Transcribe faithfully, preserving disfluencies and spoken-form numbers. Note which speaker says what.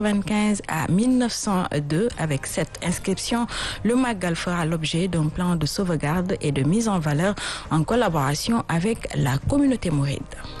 Speaker 1: quatre-vingt-quinze à mille neuf cent deux. Avec cette inscription, le Magal fera l'objet d'un plan de sauvegarde et de mise en valeur en collaboration avec la communauté mouride.